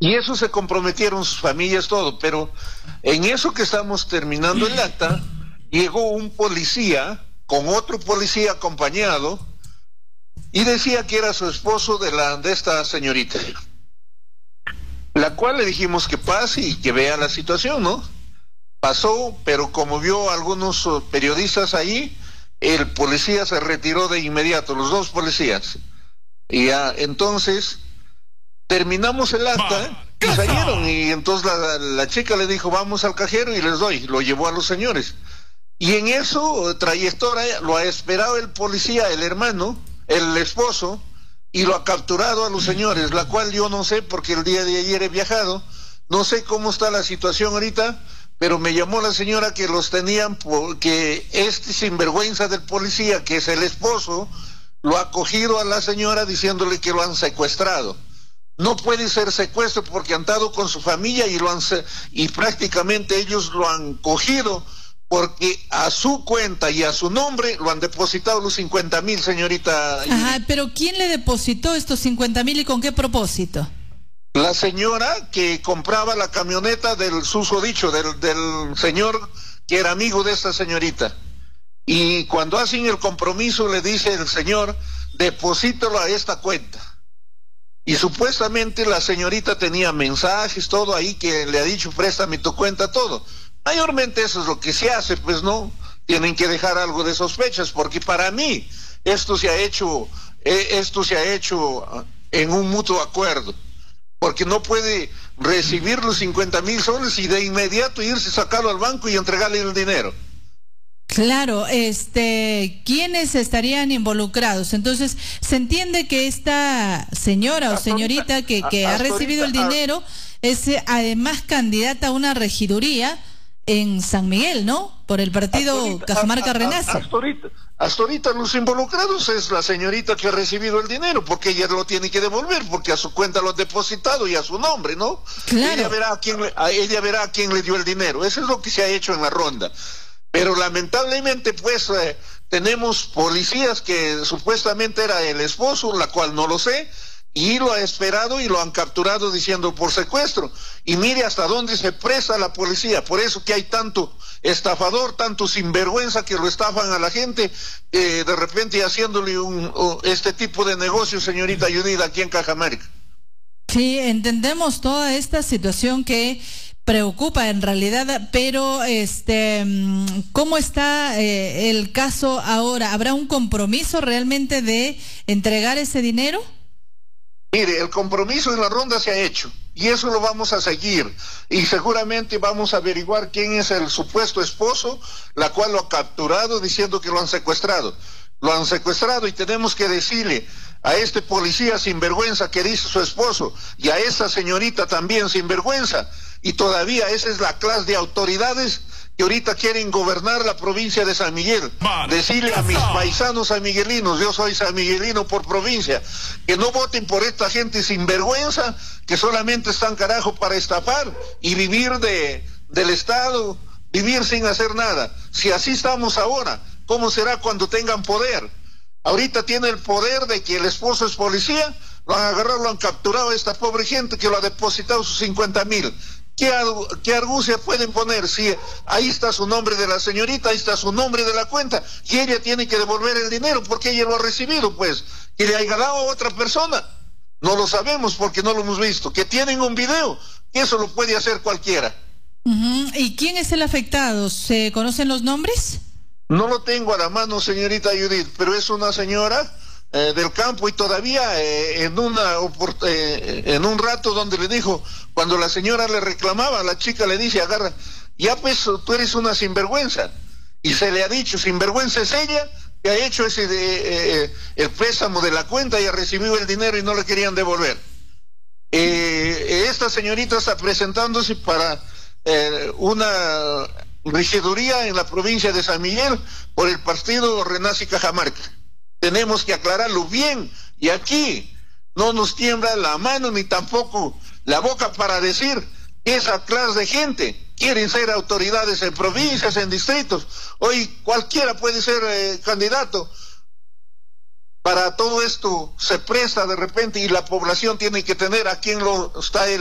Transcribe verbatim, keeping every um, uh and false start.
Y eso se comprometieron sus familias, todo, pero en eso que estamos terminando el acta, llegó un policía con otro policía acompañado y decía que era su esposo de la de esta señorita, la cual le dijimos que pase y que vea la situación, ¿no? Pasó, pero como vio a algunos uh, periodistas ahí, el policía se retiró de inmediato, los dos policías. Y ya, entonces, terminamos el acta y salieron, y entonces la, la chica le dijo, vamos al cajero y les doy, lo llevó a los señores. Y en eso, trayectoria, lo ha esperado el policía, el hermano, el esposo, y lo ha capturado a los señores, la cual yo no sé, porque el día de ayer he viajado, no sé cómo está la situación ahorita, pero me llamó la señora que los tenían, porque este sinvergüenza del policía, que es el esposo, lo ha cogido a la señora diciéndole que lo han secuestrado. No puede ser secuestro porque han estado con su familia y lo han y prácticamente ellos lo han cogido porque a su cuenta y a su nombre lo han depositado los cincuenta mil, señorita. Ajá, pero ¿quién le depositó estos cincuenta mil y con qué propósito? La señora que compraba la camioneta del susodicho, del, del señor que era amigo de esta señorita. Y cuando hacen el compromiso le dice el señor, deposítalo a esta cuenta. Y supuestamente la señorita tenía mensajes, todo ahí que le ha dicho, préstame tu cuenta, todo. Mayormente eso es lo que se hace, pues no, tienen que dejar algo de sospechas, porque para mí esto se ha hecho, eh, esto se ha hecho en un mutuo acuerdo, porque no puede recibir los cincuenta mil soles y de inmediato irse a sacarlo al banco y entregarle el dinero. Claro, este, ¿quiénes estarían involucrados? Entonces, se entiende que esta señora o señorita que, que ha recibido el dinero es además candidata a una regiduría en San Miguel, ¿no? Por el partido Cajamarca Renace. Hasta ahorita, hasta ahorita los involucrados es la señorita que ha recibido el dinero, porque ella lo tiene que devolver, porque a su cuenta lo ha depositado y a su nombre, ¿no? Claro. Ella verá a quién, a ella verá a quién le dio el dinero. Eso es lo que se ha hecho en la ronda. Pero lamentablemente, pues, eh, tenemos policías que supuestamente era el esposo, la cual no lo sé, y lo ha esperado y lo han capturado diciendo por secuestro. Y mire hasta dónde se presta la policía. Por eso que hay tanto estafador, tanto sinvergüenza que lo estafan a la gente, eh, de repente haciéndole un, uh, este tipo de negocio, señorita Judith, aquí en Cajamarca. Sí, entendemos toda esta situación que preocupa en realidad, pero este, ¿cómo está eh, el caso ahora? ¿Habrá un compromiso realmente de entregar ese dinero? Mire, el compromiso en la ronda se ha hecho y eso lo vamos a seguir y seguramente vamos a averiguar quién es el supuesto esposo, la cual lo ha capturado diciendo que lo han secuestrado. Lo han secuestrado y tenemos que decirle a este policía sinvergüenza que dice su esposo y a esa señorita también sinvergüenza. Y todavía esa es la clase de autoridades que ahorita quieren gobernar la provincia de San Miguel. Decirle a mis paisanos sanmiguelinos, yo soy sanmiguelino por provincia, que no voten por esta gente sinvergüenza que solamente están carajo para estafar y vivir de, del Estado, vivir sin hacer nada. Si así estamos ahora, ¿cómo será cuando tengan poder? Ahorita tiene el poder de que el esposo es policía, lo han agarrado, lo han capturado a esta pobre gente que lo ha depositado sus cincuenta mil. ¿Qué, ¿Qué argucia pueden poner? Si ahí está su nombre de la señorita, ahí está su nombre de la cuenta, y ella tiene que devolver el dinero porque ella lo ha recibido, pues, que le haya dado a otra persona. No lo sabemos porque no lo hemos visto. Que tienen un video, eso lo puede hacer cualquiera. Uh-huh. ¿Y quién es el afectado? ¿Se conocen los nombres? No lo tengo a la mano, señorita Judith, pero es una señora eh, del campo y todavía eh, en una eh, en un rato donde le dijo, cuando la señora le reclamaba, la chica le dice, agarra, ya pues tú eres una sinvergüenza. Y se le ha dicho, sinvergüenza es ella que ha hecho ese de, eh, el préstamo de la cuenta y ha recibido el dinero y no le querían devolver. Eh, esta señorita está presentándose para eh, una regiduría en la provincia de San Miguel por el partido Renace Cajamarca. Tenemos que aclararlo bien y aquí no nos tiembla la mano ni tampoco la boca para decir que esa clase de gente quieren ser autoridades en provincias, en distritos. Hoy cualquiera puede ser eh, candidato. Para todo esto se presta de repente y la población tiene que tener a quien lo está él.